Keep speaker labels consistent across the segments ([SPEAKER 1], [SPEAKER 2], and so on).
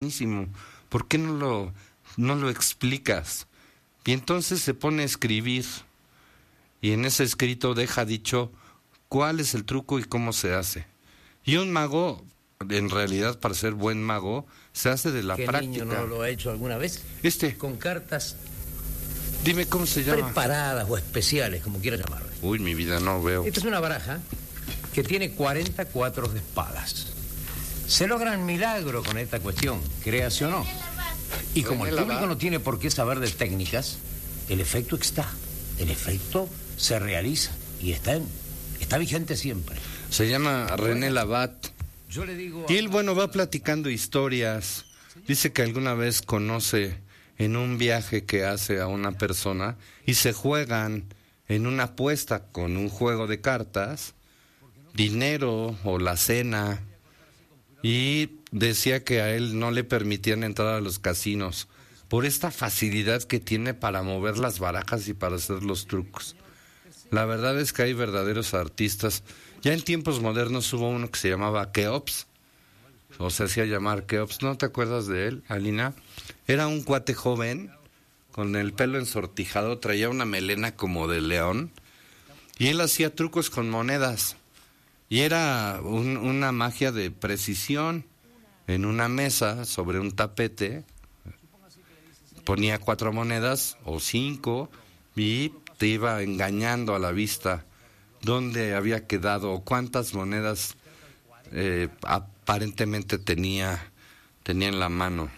[SPEAKER 1] buenísimo. ¿Por qué no lo explicas? Y entonces se pone a escribir, y en ese escrito deja dicho cuál es el truco y cómo se hace. Y un mago, en realidad, para ser buen mago, se hace de la práctica. ¿Qué
[SPEAKER 2] niño no lo ha hecho alguna vez? Con cartas...
[SPEAKER 1] Dime cómo se llama.
[SPEAKER 2] Preparadas o especiales, como quieras llamarle.
[SPEAKER 1] Uy, mi vida, no veo.
[SPEAKER 2] Esta es una baraja que tiene 40 cuatros de espadas. Se logran milagros con esta cuestión, créase o no. Y como el público no tiene por qué saber de técnicas, el efecto está. El efecto se realiza y está vigente siempre.
[SPEAKER 1] Se llama René Labat.
[SPEAKER 2] Yo le digo...
[SPEAKER 1] Y él, va platicando historias. Dice que alguna vez conoce en un viaje que hace a una persona y se juegan en una apuesta con un juego de cartas, dinero o la cena, y decía que a él no le permitían entrar a los casinos por esta facilidad que tiene para mover las barajas y para hacer los trucos. La verdad es que hay verdaderos artistas. Ya en tiempos modernos hubo uno que se llamaba Keops, o se hacía llamar Keops. ¿No te acuerdas de él, Alina? Era un cuate joven, con el pelo ensortijado, traía una melena como de león, y él hacía trucos con monedas. Y era una magia de precisión. En una mesa, sobre un tapete, ponía 4 monedas o 5, y te iba engañando a la vista dónde había quedado o cuántas monedas aparentemente tenía en la mano.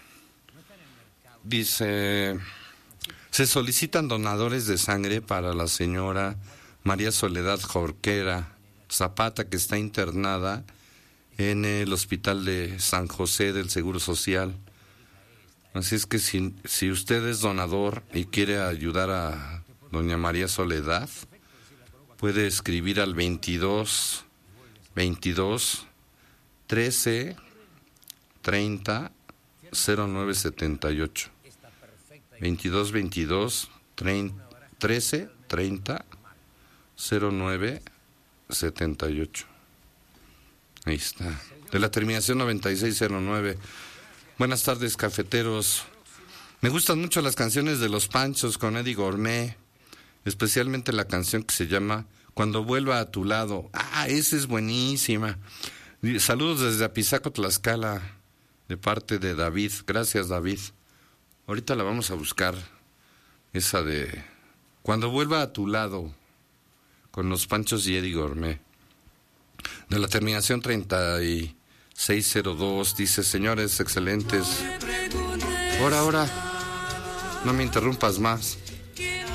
[SPEAKER 1] Dice, se solicitan donadores de sangre para la señora María Soledad Jorquera Zapata, que está internada en el Hospital de San José del Seguro Social. Así es que si usted es donador y quiere ayudar a doña María Soledad, puede escribir al 22 13 30 0978. 22 13 30 0978. Ahí está. De la terminación 9609. Buenas tardes, cafeteros. Me gustan mucho las canciones de Los Panchos con Eddie Gourmet, especialmente la canción que se llama Cuando vuelva a tu lado. Esa es buenísima. Saludos desde Apizaco, Tlaxcala, de parte de David. Gracias, David. Ahorita la vamos a buscar, esa de Cuando vuelva a tu lado, con Los Panchos y Eddie Gourmet. De la terminación 3602, dice, señores excelentes. Ahora, no me interrumpas más.